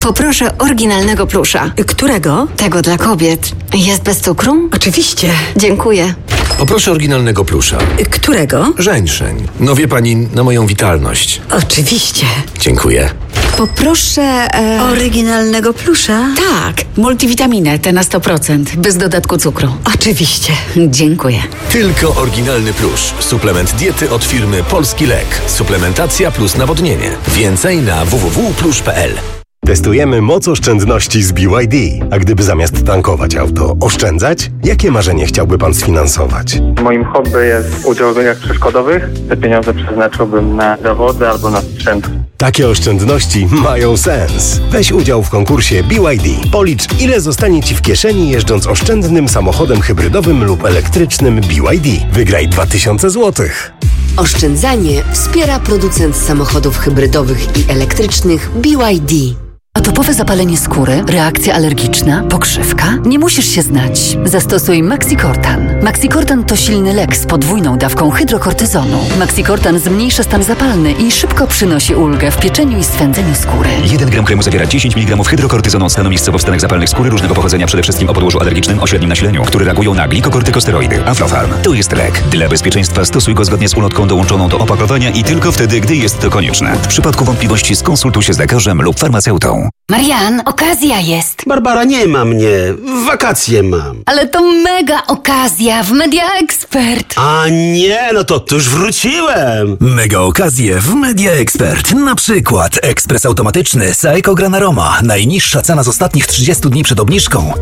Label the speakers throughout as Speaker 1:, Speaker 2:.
Speaker 1: Poproszę oryginalnego plusza.
Speaker 2: Którego?
Speaker 1: Tego dla kobiet. Jest bez cukru?
Speaker 2: Oczywiście.
Speaker 1: Dziękuję.
Speaker 3: Poproszę oryginalnego plusza.
Speaker 2: Którego?
Speaker 3: Żeńszeń. No wie pani, na moją witalność.
Speaker 2: Oczywiście.
Speaker 3: Dziękuję.
Speaker 2: Poproszę oryginalnego plusza.
Speaker 4: Tak, multivitaminę, te na 100%, bez dodatku cukru.
Speaker 2: Oczywiście.
Speaker 4: Dziękuję.
Speaker 3: Tylko oryginalny plusz. Suplement diety od firmy Polski Lek. Suplementacja plus nawodnienie. Więcej na www.plusz.pl.
Speaker 5: Testujemy moc oszczędności z BYD. A gdyby zamiast tankować auto oszczędzać, jakie marzenie chciałby pan sfinansować?
Speaker 6: Moim hobby jest udział w biegach przeszkodowych. Te pieniądze przeznaczyłbym na zawody albo na sprzęt.
Speaker 5: Takie oszczędności mają sens. Weź udział w konkursie BYD. Policz, ile zostanie ci w kieszeni jeżdżąc oszczędnym samochodem hybrydowym lub elektrycznym BYD. Wygraj 2000 zł.
Speaker 7: Oszczędzanie wspiera producent samochodów hybrydowych i elektrycznych BYD.
Speaker 4: Atopowe zapalenie skóry, reakcja alergiczna, pokrzywka? Nie musisz się znać. Zastosuj Maxicortan. Maxicortan to silny lek z podwójną dawką hydrokortyzonu. Maxicortan zmniejsza stan zapalny i szybko przynosi ulgę w pieczeniu i swędzeniu skóry.
Speaker 8: 1 gram kremu zawiera 10 mg hydrokortyzonu stanu miejscowo w stanach zapalnych skóry różnego pochodzenia, przede wszystkim o podłożu alergicznym o średnim nasileniu, które reagują na glikokortykosteroidy. Aflofarm to jest lek. Dla bezpieczeństwa stosuj go zgodnie z ulotką dołączoną do opakowania i tylko wtedy, gdy jest to konieczne. W przypadku wątpliwości skonsultuj się z lekarzem lub farmaceutą.
Speaker 9: Marian, okazja jest.
Speaker 10: Barbara, nie ma mnie. Wakacje mam.
Speaker 9: Ale to mega okazja w Media Expert.
Speaker 10: A nie, no to już wróciłem.
Speaker 11: Mega okazje w Media Expert. Na przykład ekspres automatyczny Saeco Gran Aroma. Najniższa cena z ostatnich 30 dni przed obniżką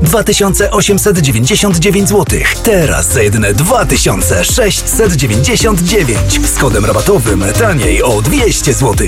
Speaker 11: 2899 zł. Teraz za jedyne 2699. Z kodem rabatowym taniej o 200 zł.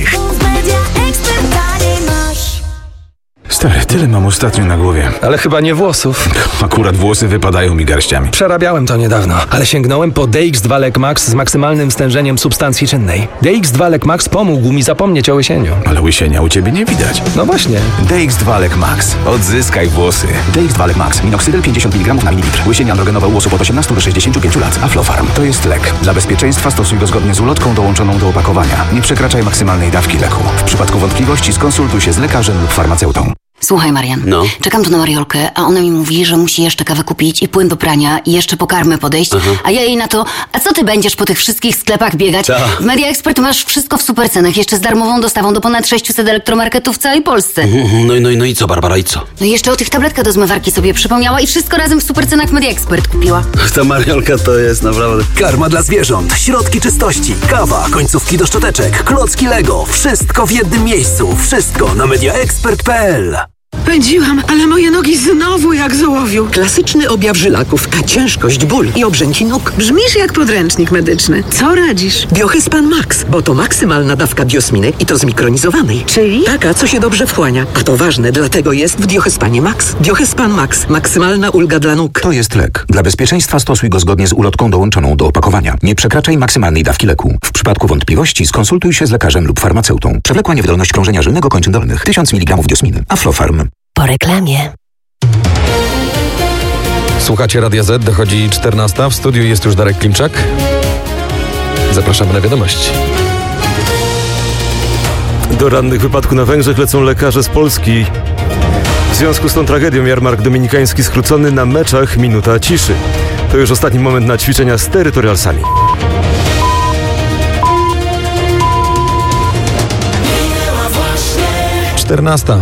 Speaker 12: Stary, tyle mam ostatnio na głowie.
Speaker 13: Ale chyba nie włosów.
Speaker 12: Akurat włosy wypadają mi garściami.
Speaker 13: Przerabiałem to niedawno, ale sięgnąłem po DX2 Lek Max z maksymalnym stężeniem substancji czynnej. DX2 Lek Max pomógł mi zapomnieć o łysieniu.
Speaker 12: Ale łysienia u ciebie nie widać.
Speaker 13: No właśnie.
Speaker 12: DX2 Lek Max. Odzyskaj włosy.
Speaker 8: DX2 Lek Max. Minoxidil 50 mg na mililitr. Łysienie androgenowe u osób od 18 do 65 lat. Aflofarm. To jest lek. Dla bezpieczeństwa stosuj go zgodnie z ulotką dołączoną do opakowania. Nie przekraczaj maksymalnej dawki leku. W przypadku wątpliwości skonsultuj się z lekarzem lub farmaceutą.
Speaker 9: Słuchaj, Marian, czekam tu na Mariolkę, a ona mi mówi, że musi jeszcze kawę kupić i płyn do prania i jeszcze po karmę podejść, a ja jej na to, a co ty będziesz po tych wszystkich sklepach biegać? W Media Expert masz wszystko w super cenach, jeszcze z darmową dostawą do ponad 600 elektromarketów w całej Polsce.
Speaker 10: No i co, Barbara, i co?
Speaker 9: No i jeszcze o tych tabletkach do zmywarki sobie przypomniała i wszystko razem w super cenach w Media Expert kupiła.
Speaker 10: Ta Mariolka to jest naprawdę...
Speaker 11: Karma dla zwierząt, środki czystości, kawa, końcówki do szczoteczek, klocki Lego. Wszystko w jednym miejscu. Wszystko na mediaexpert.pl.
Speaker 2: Pędziłam, ale moje nogi znowu jak z ołowiu. Klasyczny objaw żylaków, ciężkość, ból i obrzęki nóg. Brzmisz jak podręcznik medyczny. Co radzisz? Biohyspan Max, bo to maksymalna dawka biosminy i to zmikronizowanej. Czyli? Taka, co się dobrze wchłania. A to ważne, dlatego jest w Biohyspanie Max. Biohyspan Max, maksymalna ulga dla nóg.
Speaker 8: To jest lek. Dla bezpieczeństwa stosuj go zgodnie z ulotką dołączoną do opakowania. Nie przekraczaj maksymalnej dawki leku. W przypadku wątpliwości skonsultuj się z lekarzem lub farmaceutą. Przewlekła niewydolność krążenia żylnego kończyn dolnych. 1000 mg diosminy. Aflofarm.
Speaker 7: Po reklamie.
Speaker 13: Słuchacie Radia Z, dochodzi 14. W studiu jest już Darek Klimczak. Zapraszamy na wiadomości.
Speaker 14: Do rannych wypadku na Węgrzech lecą lekarze z Polski. W związku z tą tragedią jarmark dominikański skrócony na meczach minuta ciszy. To już ostatni moment na ćwiczenia z terytorialsami.
Speaker 13: Czternasta.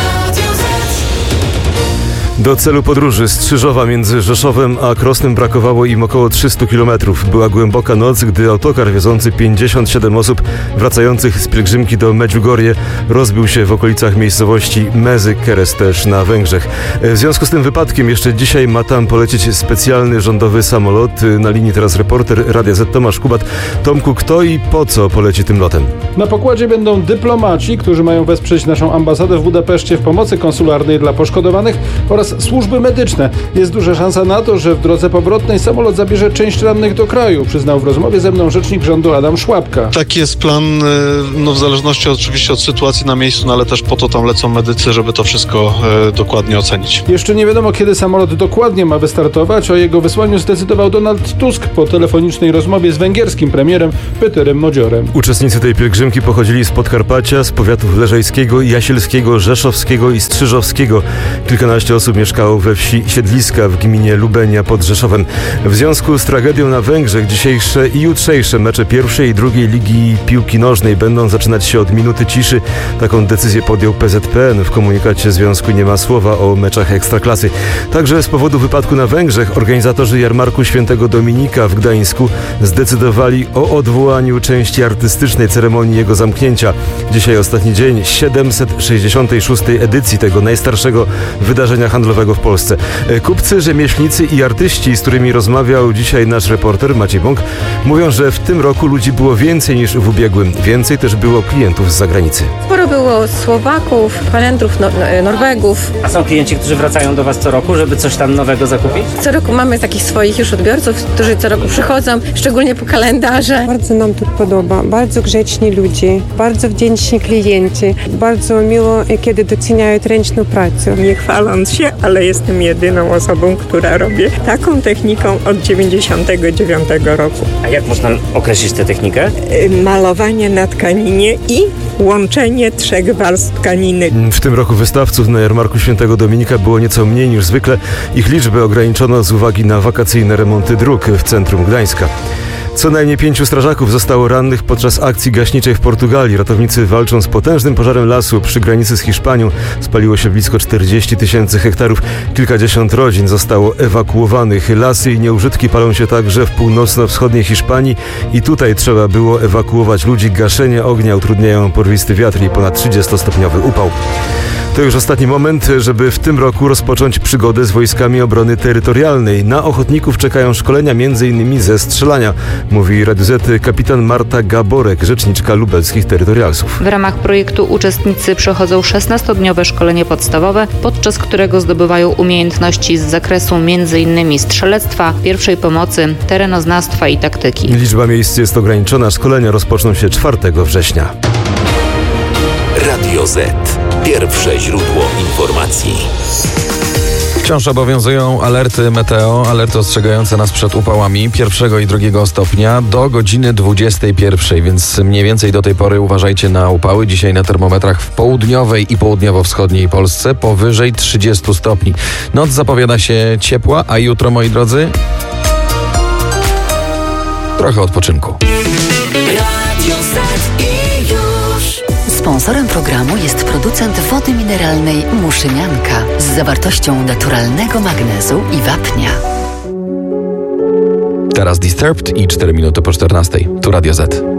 Speaker 14: Do celu podróży z Strzyżowa między Rzeszowem a Krosnem brakowało im około 300 km. Była głęboka noc, gdy autokar wiozący 57 osób wracających z pielgrzymki do Medjugorje rozbił się w okolicach miejscowości Mezy Keres też na Węgrzech. W związku z tym wypadkiem jeszcze dzisiaj ma tam polecieć specjalny rządowy samolot. Na linii teraz reporter Radia Z Tomasz Kubat. Tomku, kto i po co poleci tym lotem?
Speaker 15: Na pokładzie będą dyplomaci, którzy mają wesprzeć naszą ambasadę w Budapeszcie w pomocy konsularnej dla poszkodowanych oraz
Speaker 12: oraz służby medyczne. Jest duża szansa na to, że w drodze powrotnej samolot zabierze część rannych do kraju, przyznał w rozmowie ze mną rzecznik rządu Adam Szłapka.
Speaker 15: Taki jest plan, w zależności oczywiście od sytuacji na miejscu, ale też po to tam lecą medycy, żeby to wszystko dokładnie ocenić.
Speaker 12: Jeszcze nie wiadomo, kiedy samolot dokładnie ma wystartować. O jego wysłaniu zdecydował Donald Tusk po telefonicznej rozmowie z węgierskim premierem Peterem Modziorem.
Speaker 14: Uczestnicy tej pielgrzymki pochodzili z Podkarpacia, z powiatów leżejskiego, jasielskiego, rzeszowskiego i strzyżowskiego. Kilkanaście osób mieszkało we wsi Siedliska w gminie Lubenia pod Rzeszowem. W związku z tragedią na Węgrzech dzisiejsze i jutrzejsze mecze pierwszej i drugiej ligi piłki nożnej będą zaczynać się od minuty ciszy. Taką decyzję podjął PZPN. W komunikacie związku nie ma słowa o meczach Ekstraklasy. Także z powodu wypadku na Węgrzech organizatorzy Jarmarku Świętego Dominika w Gdańsku zdecydowali o odwołaniu części artystycznej ceremonii jego zamknięcia. Dzisiaj ostatni dzień 766. edycji tego najstarszego wydarzenia handlowego w Polsce. Kupcy, rzemieślnicy i artyści, z którymi rozmawiał dzisiaj nasz reporter Maciej Bąk, mówią, że w tym roku ludzi było więcej niż w ubiegłym. Więcej też było klientów z zagranicy.
Speaker 16: Sporo było Słowaków, Holendrów, Norwegów.
Speaker 17: A są klienci, którzy wracają do Was co roku, żeby coś tam nowego zakupić?
Speaker 16: Co roku mamy takich swoich już odbiorców, którzy co roku przychodzą, szczególnie po kalendarze.
Speaker 18: Bardzo nam tu podoba, bardzo grzeczni ludzie, bardzo wdzięczni klienci, bardzo miło, kiedy doceniają ręczną pracę.
Speaker 19: Nie chwaląc się, ale jestem jedyną osobą, która robi taką techniką od 99 roku.
Speaker 17: A jak można określić tę technikę?
Speaker 19: Malowanie na tkaninie i łączenie 3 warstw tkaniny.
Speaker 14: W tym roku wystawców na Jarmarku Świętego Dominika było nieco mniej niż zwykle. Ich liczbę ograniczono z uwagi na wakacyjne remonty dróg w centrum Gdańska. Co najmniej 5 strażaków zostało rannych podczas akcji gaśniczej w Portugalii. Ratownicy walczą z potężnym pożarem lasu przy granicy z Hiszpanią. Spaliło się blisko 40 000 hektarów. Kilkadziesiąt rodzin zostało ewakuowanych. Lasy i nieużytki palą się także w północno-wschodniej Hiszpanii i tutaj trzeba było ewakuować ludzi. Gaszenie ognia utrudniają porwisty wiatr i ponad 30-stopniowy upał. To już ostatni moment, żeby w tym roku rozpocząć przygodę z wojskami obrony terytorialnej. Na ochotników czekają szkolenia m.in. ze strzelania, mówi Radiu Z kapitan Marta Gaborek, rzeczniczka lubelskich terytorialsów.
Speaker 20: W ramach projektu uczestnicy przechodzą 16-dniowe szkolenie podstawowe, podczas którego zdobywają umiejętności z zakresu m.in. strzelectwa, pierwszej pomocy, terenoznawstwa i taktyki.
Speaker 14: Liczba miejsc jest ograniczona. Szkolenia rozpoczną się 4 września.
Speaker 3: Radio Z. Pierwsze źródło informacji.
Speaker 21: Wciąż obowiązują alerty meteo, alerty ostrzegające nas przed upałami 1. i 2 stopnia do godziny 21, więc mniej więcej do tej pory uważajcie na upały. Dzisiaj na termometrach w południowej i południowo-wschodniej Polsce powyżej 30 stopni. Noc zapowiada się ciepła, a jutro, moi drodzy, trochę odpoczynku.
Speaker 4: Sponsorem programu jest producent wody mineralnej Muszynianka z zawartością naturalnego magnezu i wapnia.
Speaker 21: Teraz Disturbed i 4 minuty po 14. Tu Radio Z.